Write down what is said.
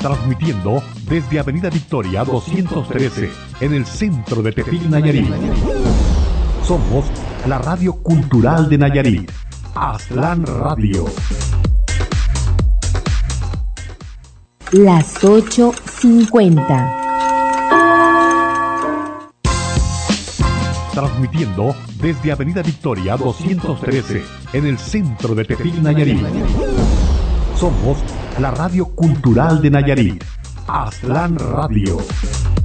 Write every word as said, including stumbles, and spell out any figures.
Transmitiendo desde Avenida Victoria doscientos trece, en el centro de Tepic, Nayarit. Somos la radio cultural de Nayarit, Aztlán Radio. Las ocho cincuenta. Transmitiendo desde Avenida Victoria doscientos trece, en el centro de Tepic, Nayarit. Somos la radio cultural de Nayarit, Aztlán Radio.